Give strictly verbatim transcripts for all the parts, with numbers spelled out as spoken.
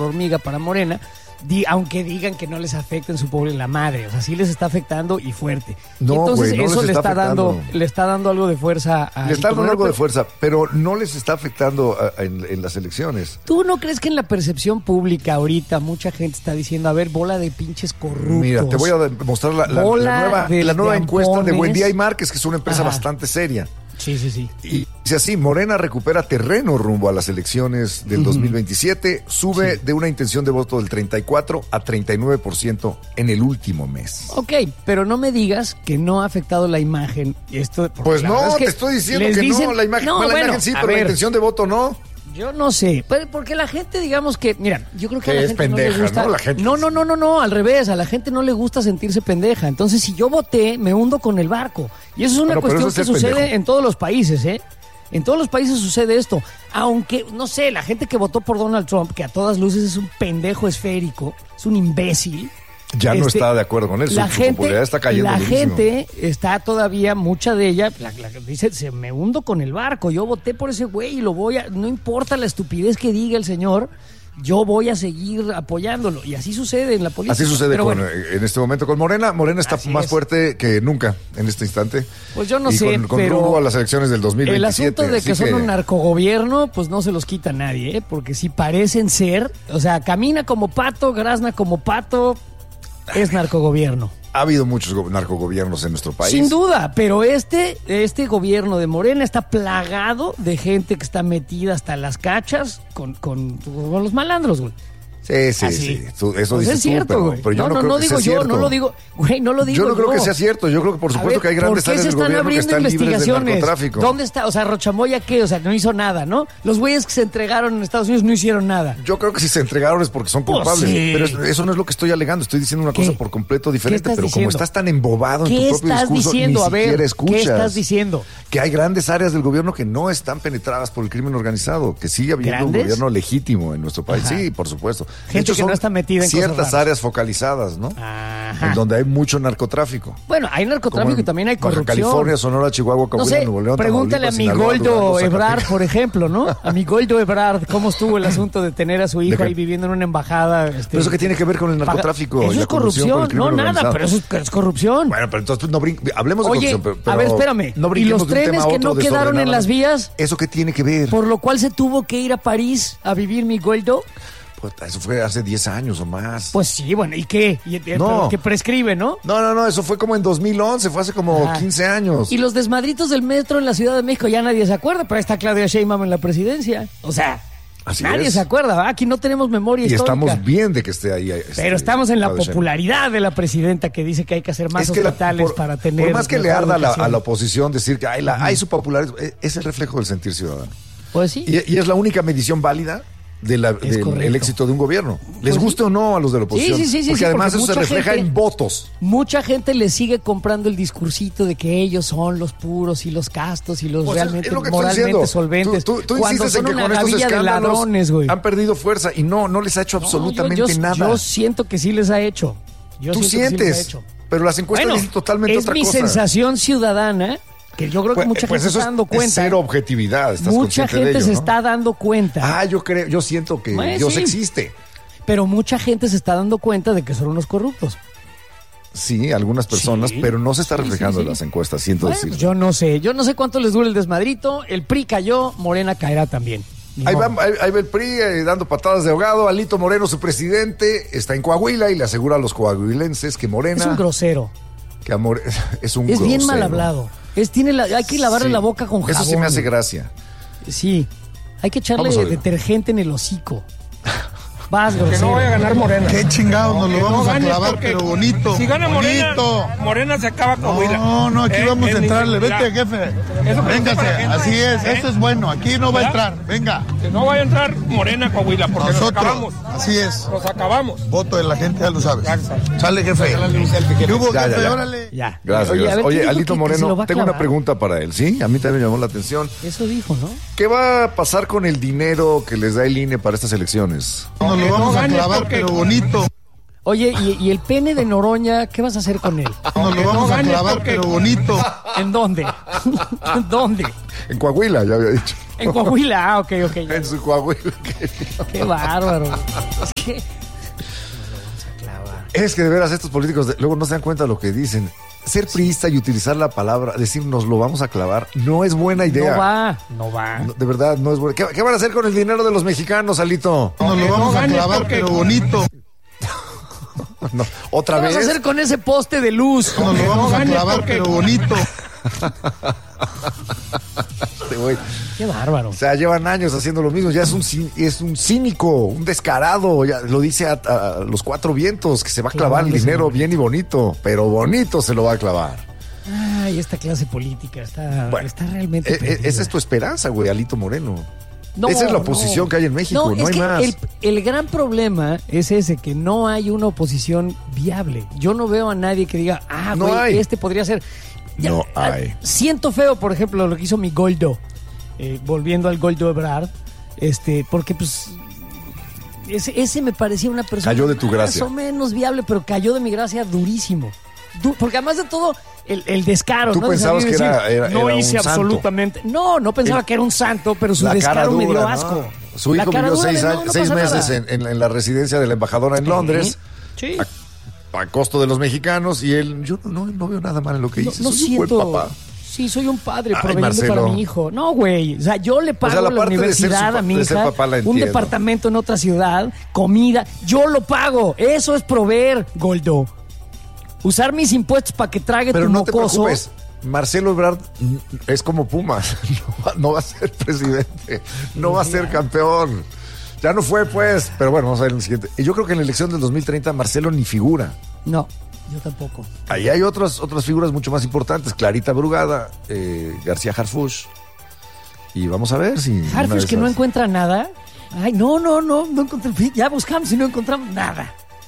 hormiga para Morena, di, aunque digan que no les afecta en su pueblo en la madre, o sea, sí les está afectando y fuerte. No, y entonces güey, no eso les le está está dando, afectando. le está dando algo de fuerza a Le está dando Moreno, algo de pero fuerza, pero no les está afectando a- a- en, en las elecciones. ¿Tú no crees que en la percepción pública ahorita mucha gente está diciendo, a ver, bola de pinches corruptos? Mira, te voy a mostrar la, la- la Bola nueva, de- la nueva de encuesta de ampones. Buendía y Márquez, que es una empresa Ajá. bastante seria. Sí, sí, sí. Y dice así, Morena recupera terreno rumbo a las elecciones del dos mil veintisiete, sube Sí. de una intención de voto del treinta y cuatro a treinta y nueve por ciento en el último mes. Ok, pero no me digas que no ha afectado la imagen. Esto, porque Pues la no, verdad es que te estoy diciendo les que dicen- no, la imagen, No, la bueno, imagen sí, a pero la ver, intención de voto no. Yo no sé, pero porque la gente, digamos que, mira, yo creo que Que a la es gente no pendeja, le gusta. ¿no? La gente- no, no, no, no, no, al revés, a la gente no le gusta sentirse pendeja. Entonces, si yo voté, me hundo con el barco. Y eso es una Bueno, pero cuestión eso que es ser sucede pendejo. en todos los países, ¿eh? En todos los países sucede esto. Aunque, no sé, la gente que votó por Donald Trump, que a todas luces es un pendejo esférico, es un imbécil. Ya no Este, está de acuerdo con eso. La su gente, popularidad está cayendo la durísimo. gente está todavía, mucha de ella, la, la- dice, se me hundo con el barco, yo voté por ese güey y lo voy a, no importa la estupidez que diga el señor, yo voy a seguir apoyándolo. Y así sucede en la política. Así sucede Pero con, bueno, eh, en este momento con Morena. Morena está Así más es. fuerte que nunca en este instante. Pues yo no y sé, con, con pero rumbo a las elecciones del dos mil el veintisiete. asunto de que así son un narcogobierno, pues no se los quita nadie, ¿eh? Porque si parecen ser, o sea, camina como pato, grazna como pato, es narcogobierno. Ha habido muchos go- narcogobiernos en nuestro país. Sin duda, pero este, este gobierno de Morena está plagado de gente que está metida hasta las cachas con, con, con los malandros, güey. Sí, sí, Así. sí. Tú- eso Pues dices es cierto, tú, pero, güey. pero yo no, no, no, creo no que digo sea yo, cierto. no lo digo, güey, no lo digo Yo no creo que sea cierto. Yo creo que por A supuesto ver, que hay grandes ¿por qué áreas se del están gobierno que abriendo están libres del investigaciones? narcotráfico. ¿Dónde está? O sea, Rochamoya, ¿qué? O sea, no hizo nada, ¿no? Los güeyes que se entregaron en Estados Unidos no hicieron nada. Yo creo que si se entregaron es porque son Pues culpables. sí. Pero eso, eso no es lo que estoy alegando. Estoy diciendo una ¿Qué? cosa por completo diferente. estás Pero diciendo? como estás tan embobado en ¿Qué tu propio estás discurso, diciendo? ni A ver, siquiera escuchas. ¿qué estás diciendo? Que hay grandes áreas del gobierno que no están penetradas por el crimen organizado. Que sigue habiendo ¿Grandes? un gobierno legítimo en nuestro país. Ajá. Sí, por supuesto. De Gente hecho, que no son está metida en cosas ciertas raras. áreas focalizadas, ¿no? Ajá. En donde hay mucho narcotráfico. Bueno, hay Como narcotráfico en y también hay Baja corrupción. California, Sonora, Chihuahua, No Coahuila, sé, Nuevo León, pregúntale a Tamaulipas, mi Sinaloa, Goldo Durango, Ebrard, Zacatecas. por ejemplo, ¿no? A mi Goldo Ebrard, ¿cómo estuvo el asunto de tener a su hijo ¿De qué? ahí viviendo en una embajada? Este, ¿Pero eso qué tiene que ver con el paga- narcotráfico? y Eso la es corrupción corrupción, con el crimen no nada, organizado? pero eso es, es corrupción. Bueno, pero entonces no brin- hablemos de Oye, corrupción. Pero, a ver, pero espérame. no ¿Y brinquemos los de un tema trenes a que otro no quedaron en las desordenadamente. vías? ¿Eso qué tiene que ver? Por lo cual se tuvo que ir a París a vivir mi Goldo. Puta, eso fue hace diez años o más. Pues sí, bueno, ¿y qué? Y, eh, No. pero que prescribe, ¿no? No, no, no, eso fue como en dos mil once, fue hace como Ajá. quince años. Y los desmadritos del metro en la Ciudad de México ya nadie se acuerda, pero ahí está Claudia Sheinbaum en la presidencia. O sea, Así nadie es. se acuerda, ¿va? Aquí no tenemos memoria Y histórica. estamos bien de que esté ahí. este, Pero estamos en la Claudia Sheinbaum. popularidad de la presidenta que dice que hay que hacer más Es que la- hospitales por, para tener. por más que le mejor arda a la, educación. a la oposición decir que hay, la, hay su popularidad, es- es el reflejo del sentir ciudadano. Pues sí. Y, y es la única medición válida de la- del correcto. el éxito de un gobierno. Les Pues guste o no a los de la oposición. Sí, sí, sí, sí, porque sí, además porque eso se mucha refleja gente- en votos. Mucha gente le sigue comprando el discursito de que ellos son los puros y los castos y los Pues es- realmente es lo que estoy moralmente diciendo. solventes. Tú, tú- tú cuando insistes en son que una con estos gavilla de escándalos ladrones, güey. han perdido fuerza y no, no les ha hecho No, absolutamente yo, yo- nada. Yo siento que sí les ha hecho. Yo Tú siento que sí les ha sientes, hecho. pero las encuestas Bueno, dicen totalmente es otra mi cosa. sensación ciudadana que yo creo que Pues, mucha pues gente se eso está dando es, es cuenta. cero objetividad, estás Mucha consciente gente de ello, se ¿no? está dando cuenta. Ah, yo creo, yo siento que Pues Dios sí. existe. Pero mucha gente se está dando cuenta de que son unos corruptos. Sí, algunas personas, Sí, pero no se está sí, reflejando sí, en sí. las encuestas, siento Bueno, decir. yo no sé, yo no sé cuánto les dura el desmadrito. El P R I cayó, Morena caerá también. Ni Ahí modo. va, ahí, ahí va el P R I eh, dando patadas de ahogado. Alito Moreno, su presidente, está en Coahuila y le asegura a los coahuilenses que Morena... Es un grosero. que amor, es un Es bien grosero. mal hablado. Es, tiene la- hay que lavarle Sí. la boca con jabón. Eso sí me hace gracia. Sí. Hay que echarle Vamos a oírlo. detergente en el hocico. Vas, Que no grosero. vaya a ganar Morena. Qué chingados, nos Que lo no vamos a gane clavar, porque pero bonito. Si gana Morena, bonito. Morena se acaba Coahuila. No, no, aquí Eh, vamos a es entrarle. mira, Vete, jefe. Eso que Véngase, dice la gente, así es, ¿eh? eso es bueno. Aquí no va a ¿Verdad? entrar. Venga. Que no vaya a entrar Morena a Coahuila porque nos Nosotros, acabamos. así es. Nos acabamos. Voto de la gente, ya lo sabes. Ya está. Sale, jefe. ¿Qué hubo, Ya, jefe? ya, ya. Órale. Ya. Gracias, Oye, a gracias. ver, Oye, ¿quién dijo Alito que- que se lo Moreno, va a tengo una clavar? pregunta para él, ¿sí? A mí también me llamó la atención. Eso dijo, ¿no? ¿Qué va a pasar con el dinero que les da el I N E para estas elecciones? Nos lo Que no vamos a gane clavar, porque- pero bonito. Oye, ¿y, y el pene de Noroña, qué vas a hacer con él? Nos lo vamos a clavar, pero bonito. ¿En dónde? ¿En dónde? En Coahuila, ya había dicho. En Coahuila, ah, ok, ok. En su Coahuila. Qué bárbaro. Es que... Nos lo vamos a clavar. Es que de veras estos políticos de- luego no se dan cuenta de lo que dicen. Ser priista y utilizar la palabra, decir nos lo vamos a clavar, no es buena idea. No va, no va. No, de verdad, no es buena. ¿Qué, qué van a hacer con el dinero de los mexicanos, Alito? Nos lo vamos a clavar, pero bonito. No, ¿otra ¿Qué vez? vas a hacer con ese poste de luz? Nos lo vamos a clavar, pero bonito. Este güey. Qué bárbaro. O sea, llevan años haciendo lo mismo. Ya es un, cí- es un cínico, un descarado. Ya lo dice a, a los cuatro vientos que se va a clavar el Clavándose. dinero bien y bonito. Pero bonito se lo va a clavar. Ay, esta clase política está, Bueno, está realmente E- e- perdida. esa es tu esperanza, güey, Alito Moreno. No, Esa es la oposición no. que hay en México, no, es hay que más. El, el gran problema es ese, que no hay una oposición viable. Yo no veo a nadie que diga, ah, No güey, hay. este podría ser. No ah, hay. Siento feo, por ejemplo, lo que hizo mi Goldo, eh, volviendo al Goldo Ebrard, este, porque pues ese, ese me parecía una persona Cayó de tu gracia. más o menos viable, pero cayó de mi gracia durísimo. Du- porque además de todo, el, el descaro. Tú ¿no? De pensabas salir y que era- decir, era- no era un hice santo. absolutamente. No, no pensaba El- que era un santo, pero su La cara descaro me dio dura, ¿no? asco. Su La hijo cara vivió dura seis, de, años- no, no seis pasa meses nada. en, en- en la residencia de la embajadora en Londres, Sí. a, a costo de los mexicanos, y él, yo no, no veo nada mal en lo que No, hice. no Soy un buen siento. papá. Sí, soy un padre Ay, proveyendo Marcelo. para mi hijo. No, güey. O sea, yo le pago O sea, la la, parte de ser universidad su pa- a mi de ser hija, papá la un entiendo. departamento en otra ciudad, comida. Yo lo pago. Eso es proveer, Goldo. Usar mis impuestos para que trague Pero tu no te mocoso. preocupes, Marcelo Ebrard mm, es como Pumas, no va, no va a ser presidente, no va a ser campeón. Ya no fue, pues, pero bueno, vamos a ver en el siguiente. Y yo creo que en la elección del dos mil treinta Marcelo ni figura. No, yo tampoco. Ahí hay otras, otras figuras mucho más importantes, Clarita Brugada, eh, García Harfuch, y vamos a ver si... una de Harfuch que no esas- encuentra nada. Ay, no, no, no, no encontré. Ya buscamos y no encontramos nada.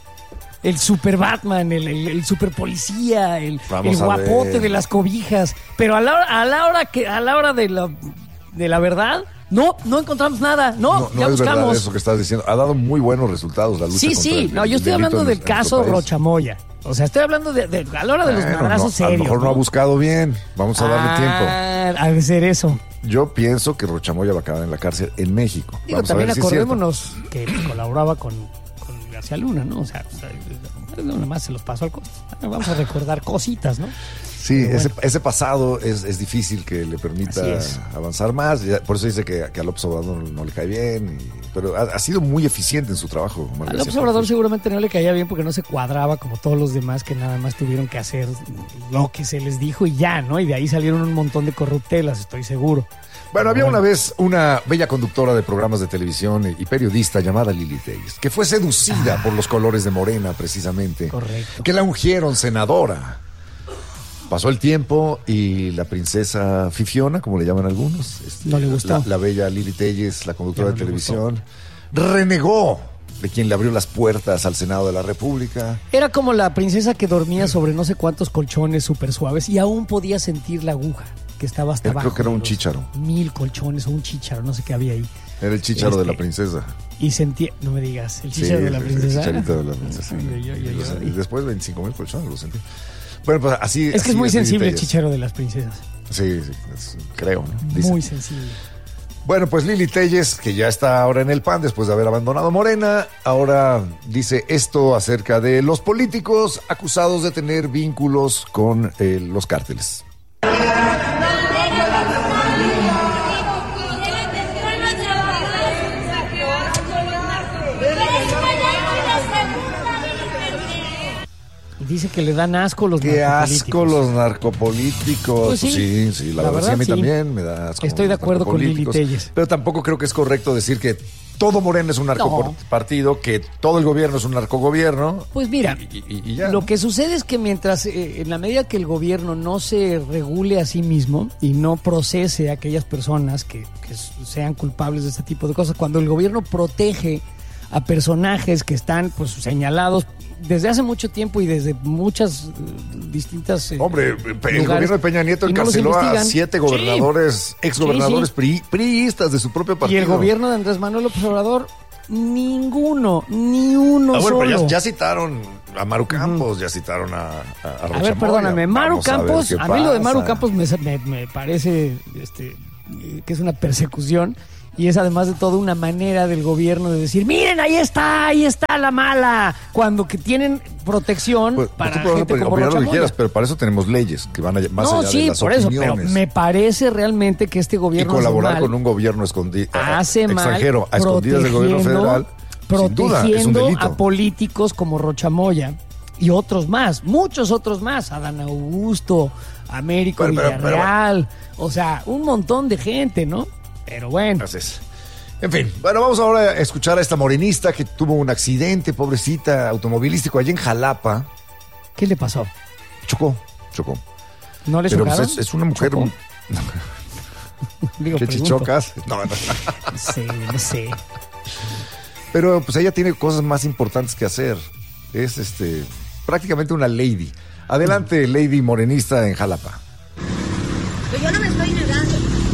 El super Batman, el, el, el super policía, el, Vamos el a guapote ver. de las cobijas. Pero a la hora, a la hora que, a la hora de la, de la verdad, no, no encontramos nada. No, No, no ya es verdad buscamos. eso que estás diciendo. Ha dado muy buenos resultados la lucha Sí, contra sí, el- no, el yo estoy delito hablando en del nuestro caso país. Rochamoya. O sea, estoy hablando de, de- a la hora de los Bueno, madrazos no, a lo serios. mejor no ha buscado bien. Vamos a darle tiempo. tiempo. Ha de ser eso. Yo pienso que Rochamoya va a acabar en la cárcel en México. Digo, Vamos a también ver si es cierto. acordémonos que colaboraba con, con García Luna, ¿no? O sea, o sea, nada más se los pasó al costo. Vamos a recordar cositas, ¿no? Sí, Pero ese, bueno. ese pasado es, es difícil que le permita Así es. avanzar más. Ya- Por eso dice que, que a López Obrador no le cae bien. y- pero ha, ha sido muy eficiente en su trabajo. Omar A García López Obrador Harfuch. seguramente no le caía bien porque no se cuadraba como todos los demás que nada más tuvieron que hacer lo que se les dijo y ya, ¿no? Y de ahí salieron un montón de corruptelas, estoy seguro. Bueno, había Bueno. una vez una bella conductora de programas de televisión y periodista llamada Lili Telles, que fue seducida por los colores de Morena, precisamente. Correcto. Que la ungieron senadora. Pasó el tiempo y la princesa Fifiona, como le llaman algunos, este, No le gustó. La, la bella Lili Telles, la conductora Ya de no le televisión, renegó de quien le abrió las puertas al Senado de la República. Era como la princesa que dormía sobre no sé cuántos colchones súper suaves y aún podía sentir la aguja que estaba hasta Él abajo. creo que era de un los chícharo. Mil colchones o un chícharo, no sé qué había ahí. Era el chícharo Este, de la princesa. Y sentía, no me digas, el Sí, chícharo de la el- princesa. El chicharito de la princesa. Ay, ay, ay, Y lo ay, sentí. ay. Y después veinticinco mil colchones, lo sentí. Bueno, pues así. Es que así es muy Lili sensible el Telles. chícharo de las princesas. Sí, sí, es- creo, ¿no? Dicen. Muy sensible. Bueno, pues Lili Telles, que ya está ahora en el P A N después de haber abandonado Morena, ahora dice esto acerca de los políticos acusados de tener vínculos con eh, los cárteles. Dice que le dan asco los Qué asco narcopolíticos. los narcopolíticos. Pues sí. sí, sí, la, La verdad, sí, a verdad, mí sí. también me da asco. Estoy de los acuerdo con Lili narcopolíticos. Telles. Pero tampoco creo que es correcto decir que todo Morena es un narcopartido, que todo el gobierno es un narcogobierno. Pues mira, y, y- y ya, lo ¿no? que sucede es que mientras, eh, en la medida que el gobierno no se regule a sí mismo y no procese a aquellas personas que, que sean culpables de este tipo de cosas, cuando el gobierno protege a personajes que están pues señalados desde hace mucho tiempo y desde muchas eh, distintas eh, Hombre, pe- el lugares, gobierno de Peña Nieto y no los encarceló a investigan. siete Sí. gobernadores, exgobernadores Sí, sí. pri- priistas de su propio Y partido. el gobierno de Andrés Manuel López Obrador ninguno, ni uno Ah, bueno, solo. pero ya, ya citaron a Maru Campos, uh-huh. ya citaron a, a, a A ver, perdóname, Maru Campos, a, a mí lo de Maru Campos me, me, me parece este, que es una persecución. Y es además de todo una manera del gobierno de decir, miren, ahí está, ahí está la mala, cuando que tienen protección pues, para tú puedes gente como opinar Rocha lo que quieras, Moya. pero para eso tenemos leyes que van a, más no, allá sí, de las por opiniones. eso, pero me parece realmente que este Y gobierno colaborar mal, con un gobierno escondido, hace extranjero mal, a escondidas del gobierno federal, sin duda, es un protegiendo delito. a políticos como Rocha Moya y otros más, muchos otros más, Adán Augusto, Américo Pero, pero, Villarreal, pero, o sea, un montón de gente, ¿no? Pero bueno. Así es. En fin, bueno, vamos ahora a escuchar a esta morenista que tuvo un accidente, pobrecita, automovilístico allá en Jalapa. ¿Qué le pasó? Chocó, chocó. ¿No le Pero chocaron? pues, es, es una mujer... ¿Chocó? Digo, ¿Qué pregunto. chichocas? No, no. No sé, no sé. Pero pues ella tiene cosas más importantes que hacer. Es este prácticamente una lady. Adelante, lady morenista en Jalapa. Pero yo no me estoy negando,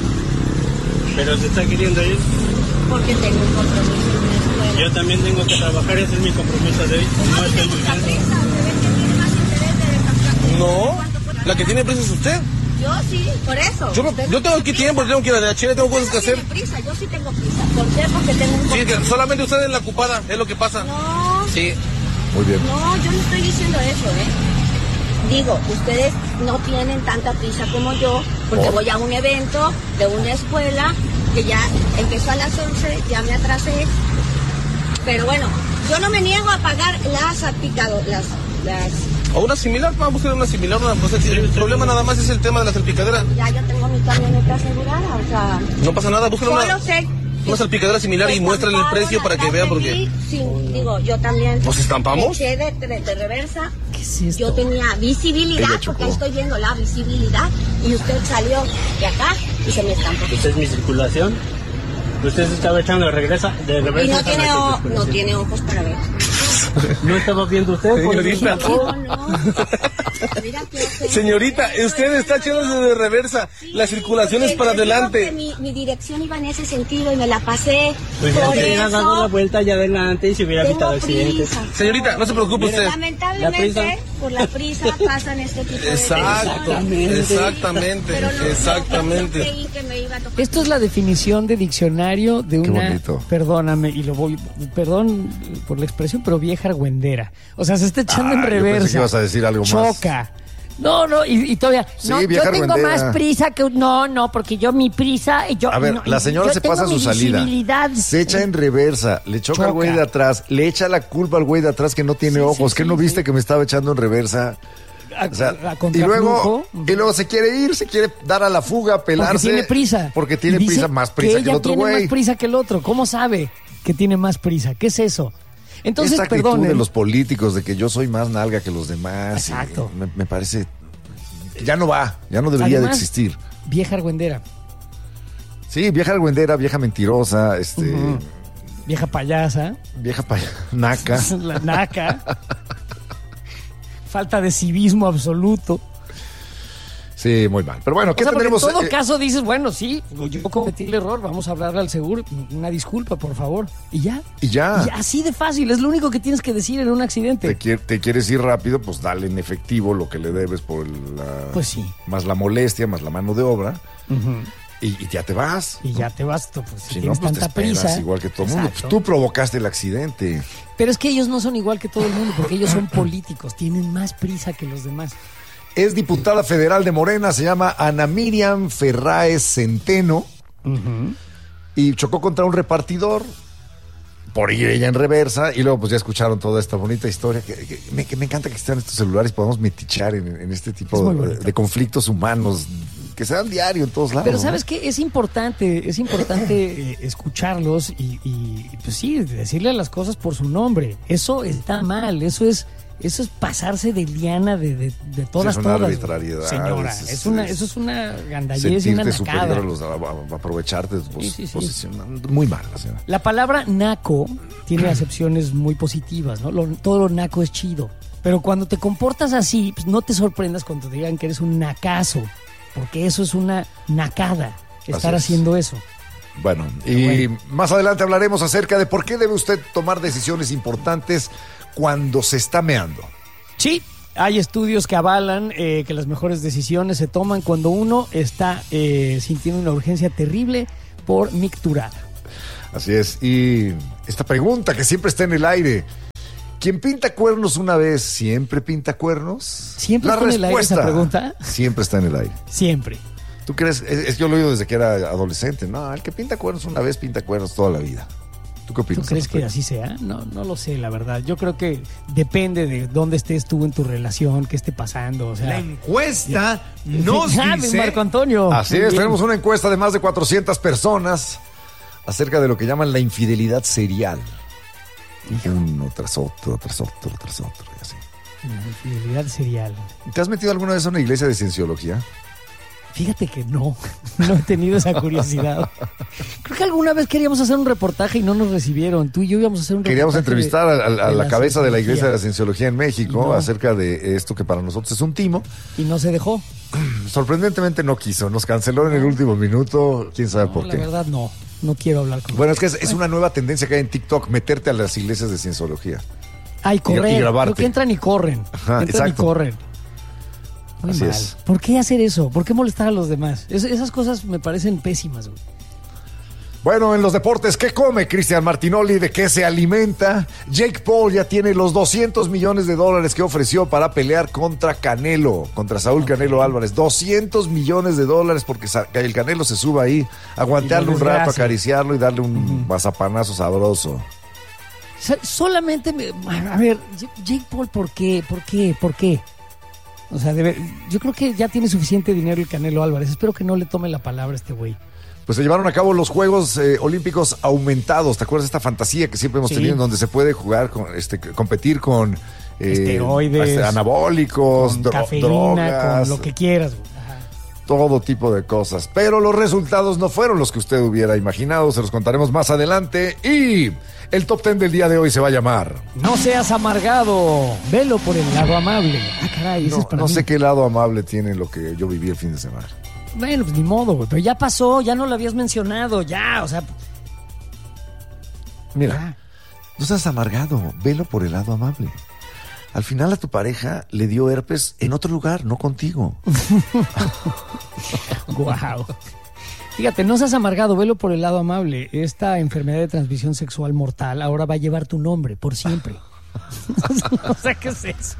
Pero se está queriendo ir. porque tengo un compromiso en la escuela. Yo también tengo que trabajar, ese es mi compromiso de hoy. No No estoy tiene mucha viviendo. prisa, se ve que tiene más interés de descansar. No, ¿Cuánto puede- la que tiene prisa es usted. Yo sí, por eso. Yo, Usted yo no tengo tiene que tiempo, prisa. tengo que ir a la Chile, tengo cosas que Usted no hacer. tiene prisa, yo sí tengo prisa. ¿Por qué? Porque tengo un Sí, compromiso. que solamente usted es la ocupada, es lo que pasa. No, Sí. Muy bien. no, yo no estoy diciendo eso, ¿eh? Digo, ustedes no tienen tanta prisa como yo, porque Oh. voy a un evento de una escuela que ya empezó a las once, ya me atrasé. Pero bueno, yo no me niego a pagar las salpicadoras, las, las... O una similar, vamos a buscar una similar. Una, pues, el, el problema nada más es el tema de la salpicadera. Ya yo tengo mi camioneta asegurada, o sea... No pasa nada, busquen Solo una, sé... una salpicadera similar y muéstrale el precio para que vea, porque... Sí, digo, yo también... ¿Nos estampamos? Eché de, de, de reversa. ¿Qué es esto? Yo tenía visibilidad, Ella chocó. porque ahí estoy viendo la visibilidad, y usted salió de acá y se me estampó. Esta es mi circulación. Usted se estaba echando de regresa, de reversa. Y no a tiene, la o- no circulación. tiene ojos para ver. ¿No estaba viendo usted? Señorita. No, no. Mira qué ojos. Señorita, usted está echándose de reversa. La circulación es Porque para le digo adelante. que Mi, mi dirección iba en ese sentido y me la pasé. Pues ya Por se hubiera dado la eso vuelta allá adelante y se hubiera tengo evitado accidentes. prisa. Señorita, no se preocupe usted. Lamentablemente, La prisa. por la prisa pasan este tipo de Exacto, Exactamente. exactamente, Pero no, exactamente. yo creí que me iba a tocar. Esto es la definición de diccionario de Qué una, bonito. perdóname, y lo voy, perdón por la expresión, pero vieja argüendera. O sea, se está echando Ah, en yo pensé reversa. que ibas a decir algo más. Choca. No, no, y, y todavía. Sí, no, yo vieja tengo argüendera. más prisa que. No, no, porque yo mi prisa. Yo, A ver, no, la señora yo se tengo pasa mi su salida. visibilidad. Se echa en reversa, le choca, al Choca. güey de atrás, le echa la culpa al güey de atrás que no tiene Sí, ojos. sí, ¿Qué sí, no sí. viste que me estaba echando en reversa? A- O sea, a y contraflujo. luego, y luego se quiere ir, se quiere dar a la fuga, pelarse. Porque tiene prisa. Porque tiene Y dice prisa, más prisa que, ella el otro tiene güey. más prisa que el otro. ¿Cómo sabe que tiene más prisa? ¿Qué es eso? Entonces, Esta actitud perdón. de los políticos de que yo soy más nalga que los demás. y Exacto. Me, me parece. Ya no va, ya no debería Además, de existir. Vieja argüendera, Sí, vieja argüendera, vieja mentirosa, este, Ujú. vieja payasa, vieja pa- naca. la naca, falta de civismo absoluto. Sí, muy mal. Pero bueno, ¿qué O sea, porque en tendremos? todo eh, caso dices, bueno, sí, yo cometí el error, vamos a hablarle al seguro, una disculpa, por favor. Y ya. Y ya. Y así de fácil, es lo único que tienes que decir en un accidente. Te, quier- te quieres ir rápido, pues dale en efectivo lo que le debes por el, la, Pues sí. más la molestia, más la mano de obra, y, y ya te vas. Y ya te vas, pues si, Si no, tienes pues te tanta esperas prisa. igual que todo el mundo. Exacto. Pues tú provocaste el accidente. Pero es que ellos no son igual que todo el mundo, porque ellos son políticos, tienen más prisa que los demás. Es diputada federal de Morena, se llama Ana Miriam Ferráez Centeno, y chocó contra un repartidor por ir ella en reversa, y luego pues ya escucharon toda esta bonita historia. Que, que- me, que me encanta que estén estos celulares, podamos metichar en, en este Es tipo muy de, bonito. de conflictos humanos que se dan diario en todos lados. Pero ¿no? sabes que es importante, es importante eh, escucharlos y, y, pues sí, decirle las cosas por su nombre. Eso está mal, eso es, eso es pasarse de liana de, de, de todas, Sí, es una todas. arbitrariedad, Señora, es- es, una, es- eso es una gandallez y una sentirte superior nacada. a los, a, a- a aprovecharte de tu Sí, sí, sí. posición. Muy mal, la señora. La palabra naco tiene acepciones muy positivas, ¿no? Lo- todo lo naco es chido. Pero cuando te comportas así, pues no te sorprendas cuando te digan que eres un nacazo, porque eso es una nacada, estar Así es. haciendo eso. Bueno, y bueno. Más adelante hablaremos acerca de por qué debe usted tomar decisiones importantes cuando se está meando. Sí, hay estudios que avalan eh, que las mejores decisiones se toman cuando uno está eh, sintiendo una urgencia terrible por micturar. Así es, y esta pregunta que siempre está en el aire: ¿quién pinta cuernos una vez, siempre pinta cuernos? ¿Siempre La está en el aire esa pregunta? Siempre está en el aire. Siempre. ¿Tú crees? Es, es, yo lo he oído desde que era adolescente. No, el que pinta cuernos una vez, pinta cuernos toda la vida. ¿Tú qué opinas? ¿Tú crees que así sea? No, no lo sé, la verdad. Yo creo que depende de dónde estés tú en tu relación, qué esté pasando. O sea, la encuesta nos dice... Marco Antonio. Así es, tenemos una encuesta de más de cuatrocientas personas acerca de lo que llaman la infidelidad serial. Uno tras otro, tras otro, tras otro, y así. La infidelidad serial. ¿Te has metido alguna vez a una iglesia de cienciología? Fíjate que no, no he tenido esa curiosidad. Creo que alguna vez queríamos hacer un reportaje y no nos recibieron. Tú y yo íbamos a hacer un Queríamos reportaje. Queríamos entrevistar de, a, a, a la, la cabeza de la Iglesia de la Cienciología en México no. acerca de esto que para nosotros es un timo. Y no se dejó. Sorprendentemente no quiso, nos canceló en el último minuto, quién sabe no, por qué. La verdad no, no quiero hablar con Bueno, es que es, es una nueva tendencia que hay en TikTok, meterte a las iglesias de Cienciología. Ay, correr. Y, y grabarte. Creo que entran y corren. Ajá, entran exacto. y corren. Muy Así mal. Es. ¿Por qué hacer eso? ¿Por qué molestar a los demás? Es, esas cosas me parecen pésimas, güey. Bueno, en los deportes, ¿qué come Cristian Martinoli? ¿De qué se alimenta? Jake Paul ya tiene los doscientos millones de dólares que ofreció para pelear contra Canelo, contra Saúl okay. Canelo Álvarez. doscientos millones de dólares porque el Canelo se suba ahí, aguantarlo un rato, acariciarlo y darle un uh-huh. mazapanazo sabroso. Solamente, me, a ver, Jake Paul, ¿por qué? ¿Por qué? ¿Por qué? O sea, debe, yo creo que ya tiene suficiente dinero el Canelo Álvarez. Espero que no le tome la palabra a este güey. Pues se llevaron a cabo los Juegos eh, Olímpicos aumentados. ¿Te acuerdas de esta fantasía que siempre hemos sí. tenido en donde se puede jugar, con, este, competir con eh, esteroides, anabólicos, con dro- cafeína, drogas, con lo que quieras, güey? Todo tipo de cosas. Pero los resultados no fueron los que usted hubiera imaginado. Se los contaremos más adelante. Y el top ten del día de hoy se va a llamar No seas amargado, velo por el lado amable. Ah, caray, eso no, es para No mí. sé qué lado amable tiene lo que yo viví el fin de semana. Bueno, pues ni modo, güey. Pero ya pasó, ya no lo habías mencionado, ya, o sea... Mira, ya. No seas amargado, velo por el lado amable. Al final a tu pareja le dio herpes en otro lugar, no contigo. Guau. Fíjate, no seas amargado, velo por el lado amable. Esta enfermedad de transmisión sexual mortal ahora va a llevar tu nombre por siempre. O sea, ¿qué es eso?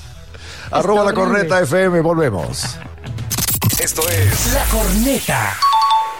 Arroba La Corneta F M, volvemos. Esto es La Corneta.